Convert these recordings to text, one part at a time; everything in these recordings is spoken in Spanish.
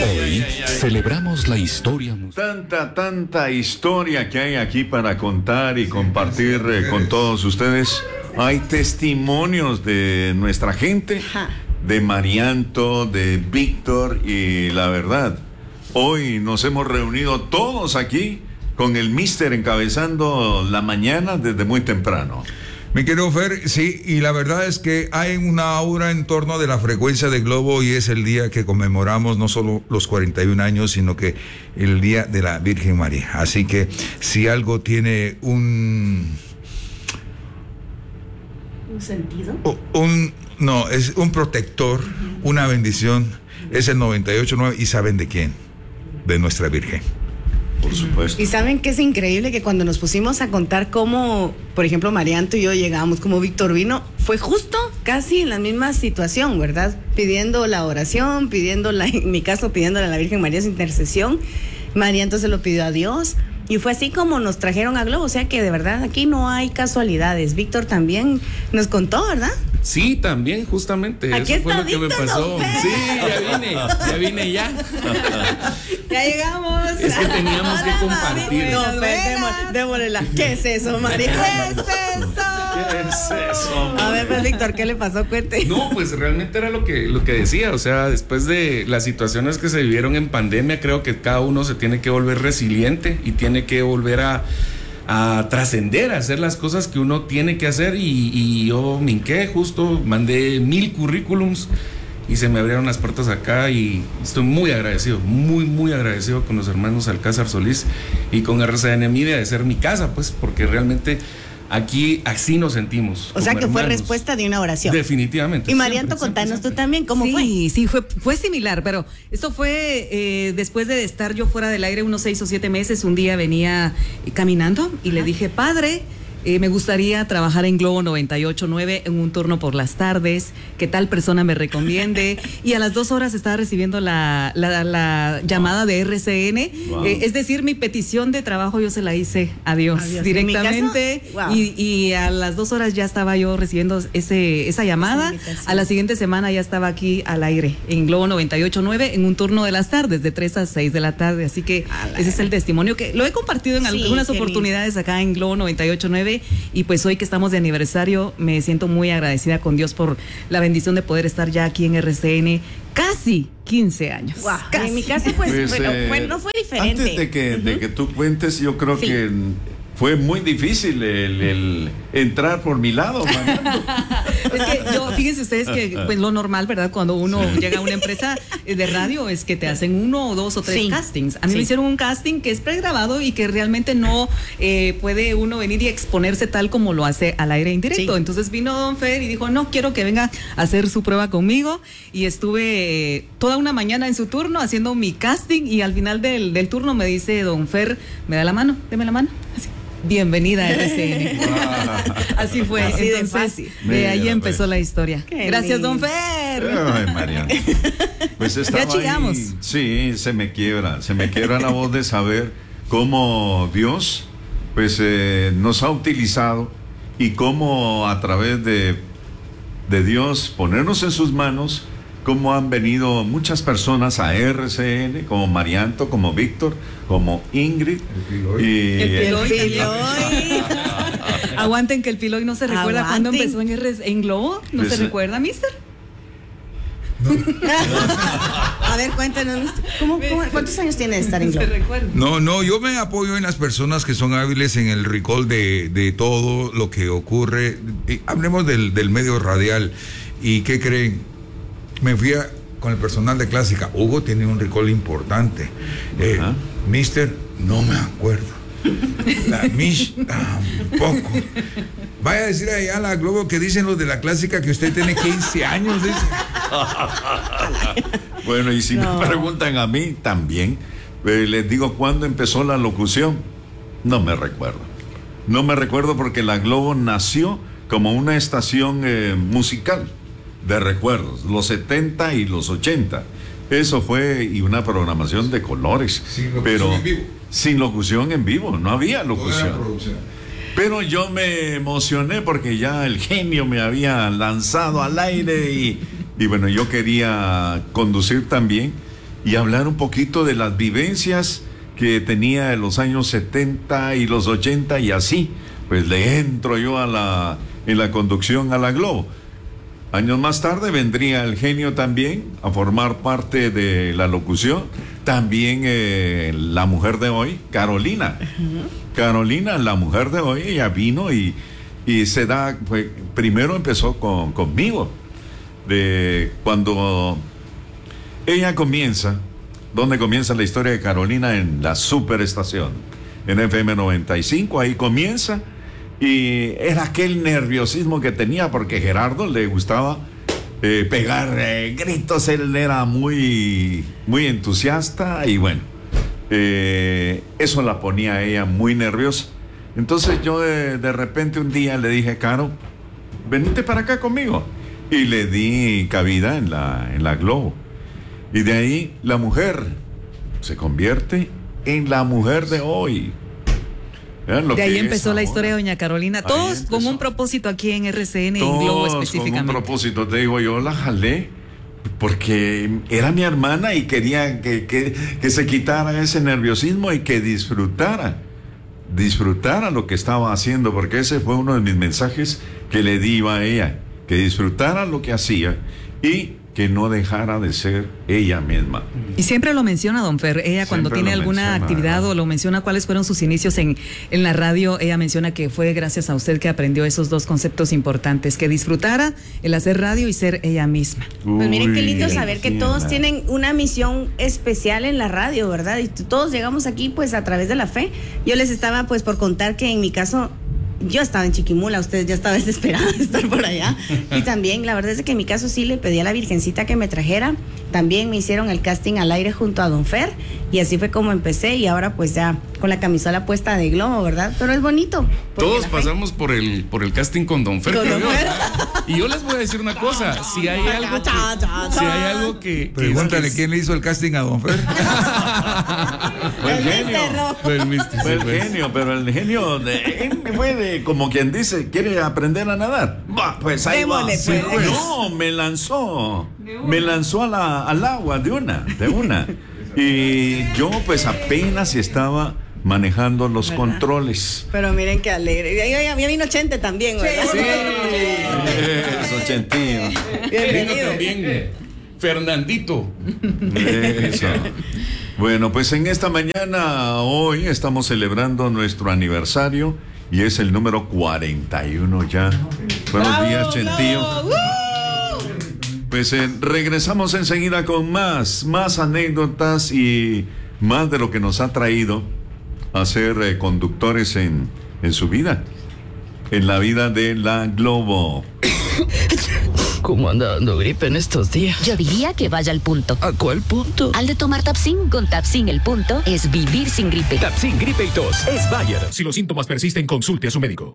Hoy celebramos la historia. Tanta historia que hay aquí para contar y compartir con todos ustedes. Hay testimonios de nuestra gente, de Marianto, de Víctor, y la verdad, hoy nos hemos reunido todos aquí con el Mister encabezando la mañana desde muy temprano. Mi querido Fer, sí, y la verdad es que hay una aura en torno de la frecuencia de Globo y es el día que conmemoramos no solo los 41 años, sino que el Día de la Virgen María. Así que si algo tiene ¿Un sentido? No, es un protector, una bendición, es el 98.9 y ¿saben de quién? De nuestra Virgen. Por supuesto. Y saben que es increíble que cuando nos pusimos a contar cómo, por ejemplo, Marianto y yo llegamos, como Víctor vino, fue justo casi en la misma situación, ¿verdad? Pidiendo la oración, en mi caso, pidiéndole a la Virgen María su intercesión. Marianto se lo pidió a Dios. Y fue así como nos trajeron a Globo, o sea que de verdad aquí no hay casualidades. Víctor también nos contó, ¿verdad? Sí, también, justamente. Aquí eso fue está lo que me Víctor, pasó. Sí, ya vine ya. Ya llegamos. Es que teníamos que compartir. No, démosle la. ¿Qué es eso, María? ¿Qué es eso? ¿Qué es eso? A ver, pues, Víctor, ¿qué le pasó? Cuente. No, pues realmente era lo que decía. O sea, después de las situaciones que se vivieron en pandemia, creo que cada uno se tiene que volver resiliente y tiene que volver a trascender, a hacer las cosas que uno tiene que hacer, y yo me hinqué, justo mandé 1000 currículums y se me abrieron las puertas acá y estoy muy agradecido, muy agradecido con los hermanos Alcázar Solís y con RCN Media de ser mi casa, pues, porque realmente aquí así nos sentimos. O sea que fue hermanos. Respuesta de una oración. Definitivamente. Y Marianto, contanos tú también, ¿cómo fue? Sí, fue similar, pero esto fue después de estar yo fuera del aire unos 6 o 7 meses. Un día venía caminando y le dije, padre, me gustaría trabajar en Globo 98.9 en un turno por las tardes, que tal persona me recomiende. Y a las 2 horas estaba recibiendo la llamada de RCN. Wow. Es decir, mi petición de trabajo yo se la hice a Dios directamente. Wow. Y a las 2 horas ya estaba yo recibiendo esa llamada. A la siguiente semana ya estaba aquí al aire en Globo 98.9 en un turno de las tardes, de 3 a 6 de la tarde. Así que ese es el testimonio que lo he compartido en algunas oportunidades acá en Globo 98.9. Y pues hoy que estamos de aniversario me siento muy agradecida con Dios por la bendición de poder estar ya aquí en RCN casi 15 años. Wow. En mi caso pues no fue diferente. Antes de que tú cuentes, yo creo que fue muy difícil el entrar por mi lado, Marianto. Es que fíjense ustedes que pues, lo normal, ¿verdad? Cuando uno llega a una empresa de radio es que te hacen 1 o 2 o 3 castings. A mí me hicieron un casting que es pregrabado y que realmente no puede uno venir y exponerse tal como lo hace al aire indirecto. Entonces vino don Fer y dijo, no, quiero que venga a hacer su prueba conmigo, y estuve toda una mañana en su turno haciendo mi casting, y al final del turno me dice don Fer, me da la mano, deme la mano, así. Bienvenida a RCN. Wow. Así fue. Así de entonces, fácil. de ahí empezó la historia. Qué Gracias, lindo. don Fer. Ay, Marianto. Pues estaba Ya chillamos. ahí. Sí, se me quiebra la voz de saber cómo Dios pues nos ha utilizado, y cómo a través de Dios ponernos en sus manos, cómo han venido muchas personas a RCN, como Marianto, como Víctor, como Ingrid. El Piloy. Aguanten que el Piloy no se recuerda cuándo empezó en Globo. ¿No Pues, se recuerda, mister? A ver, cuéntanos, ¿cuántos años tiene de estar en Globo? No, yo me apoyo en las personas que son hábiles en el recall de todo lo que ocurre. Hablemos del medio radial. ¿Y qué creen? Me fui con el personal de Clásica. Hugo tiene un recall importante. Mister, no me acuerdo. La Mish, tampoco. Vaya a decir allá a la Globo que dicen los de la Clásica que usted tiene 15 años, dice. Bueno, y si me preguntan a mí también, les digo, ¿cuándo empezó la locución? No me recuerdo porque la Globo nació como una estación musical de recuerdos, los 70 y los 80. Eso fue, y una programación de colores, pero sin locución en vivo, no había locución. Pero yo me emocioné porque ya el genio me había lanzado al aire y bueno, yo quería conducir también, y hablar un poquito de las vivencias que tenía en los años 70 y los 80 y así. Pues le entro yo en la conducción a la Globo. Años más tarde vendría el genio también a formar parte de la locución. También la mujer de hoy, Carolina. Carolina, la mujer de hoy, ella vino y se da, pues, primero empezó conmigo. Cuando ella comienza, ¿dónde comienza la historia de Carolina? En la Superestación, en FM 95, ahí comienza. Y era aquel nerviosismo que tenía porque Gerardo le gustaba pegar gritos, él era muy, muy entusiasta y bueno, eso la ponía a ella muy nerviosa. Entonces yo de repente un día le dije, Caro, venite para acá conmigo. Y le di cabida en la Globo. Y de ahí la mujer se convierte en la mujer de hoy. De ahí empezó la historia de doña Carolina. Todos con un propósito aquí en RCN y Globo específicamente. Con un propósito, te digo, yo la jalé porque era mi hermana y quería que se quitara ese nerviosismo y que disfrutara lo que estaba haciendo, porque ese fue uno de mis mensajes que le di a ella, que disfrutara lo que hacía y que no dejara de ser ella misma. Y siempre lo menciona, don Fer, ella cuando tiene alguna actividad o lo menciona cuáles fueron sus inicios en la radio, ella menciona que fue gracias a usted que aprendió esos dos conceptos importantes, que disfrutara el hacer radio y ser ella misma. Pues miren qué lindo saber que todos tienen una misión especial en la radio, ¿verdad? Y todos llegamos aquí pues a través de la fe. Yo les estaba pues por contar que en mi caso yo estaba en Chiquimula, ustedes ya estaban desesperados de estar por allá. Y también, la verdad es que en mi caso sí le pedí a la Virgencita que me trajera. También me hicieron el casting al aire junto a don Fer. Y así fue como empecé. Y ahora pues ya con la camisola puesta de Globo, ¿verdad? Pero es bonito. Todos pasamos por el casting con don Fer. Y yo les voy a decir una cosa. Si hay algo que pregúntale quién le hizo el casting a don Fer. Fue el genio. Fue el genio, pero el genio fue como quien dice, quiere aprender a nadar. Va, pues ahí va. Sí, pues. No, me lanzó al agua de una. Y yo pues apenas estaba manejando los controles. Pero miren qué alegre. Ya vino Chente también, ¿verdad? Sí. Eso, Chentillo. Vino también Fernandito. Eso. Bueno, pues en esta mañana, hoy, estamos celebrando nuestro aniversario y es el número 41 ya. Buenos días, Chentillo. Pues regresamos enseguida con más anécdotas y más de lo que nos ha traído a ser conductores en su vida, en la vida de la Globo. ¿Cómo anda dando gripe en estos días? Yo diría que vaya al punto. ¿A cuál punto? Al de tomar Tapsin. Con Tapsin el punto es vivir sin gripe. Tapsin Gripe y Tos es Bayer. Si los síntomas persisten, consulte a su médico.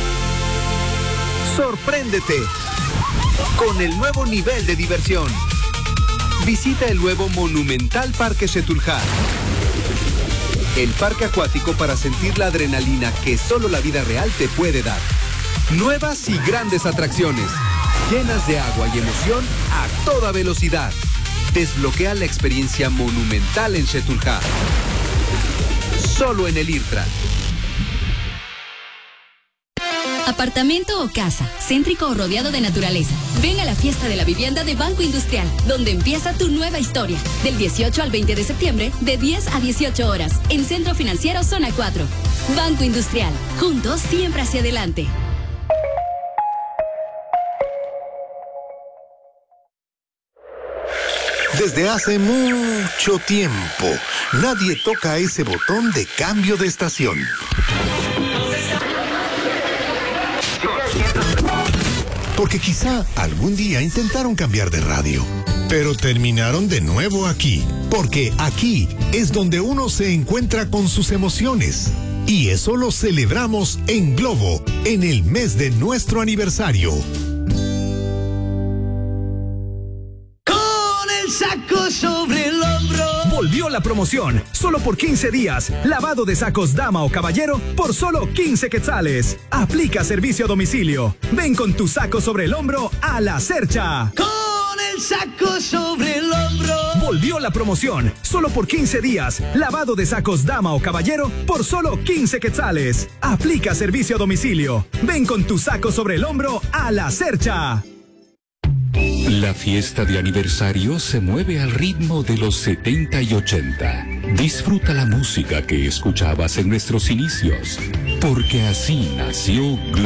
Sorpréndete con el nuevo nivel de diversión. Visita el nuevo monumental Parque Xetulhá. El parque acuático para sentir la adrenalina que solo la vida real te puede dar. Nuevas y grandes atracciones, llenas de agua y emoción a toda velocidad. Desbloquea la experiencia monumental en Xetulhá. Solo en el IRTRA. Apartamento o casa, céntrico o rodeado de naturaleza. Ven a la fiesta de la vivienda de Banco Industrial, donde empieza tu nueva historia. Del 18 al 20 de septiembre, de 10 a 18 horas, en Centro Financiero Zona 4. Banco Industrial, juntos siempre hacia adelante. Desde hace mucho tiempo, nadie toca ese botón de cambio de estación. Porque quizá algún día intentaron cambiar de radio, pero terminaron de nuevo aquí. Porque aquí es donde uno se encuentra con sus emociones. Y eso lo celebramos en Globo, en el mes de nuestro aniversario. Saco sobre el hombro. Volvió la promoción. Solo por 15 días. Lavado de sacos dama o caballero por solo 15 quetzales. Aplica servicio a domicilio. Ven con tu saco sobre el hombro a La Cercha. Con el saco sobre el hombro. Volvió volvió la promoción. Solo por 15 días. Lavado de sacos dama o caballero por solo 15 quetzales. Aplica servicio a domicilio. Ven con tu saco sobre el hombro a La Cercha. La fiesta de aniversario se mueve al ritmo de los 70 y 80. Disfruta la música que escuchabas en nuestros inicios, porque así nació Globo.